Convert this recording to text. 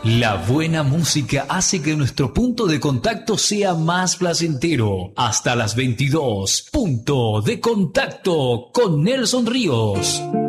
La buena música hace que nuestro punto de contacto sea más placentero. Hasta las 22. Punto de contacto con Nelson Ríos.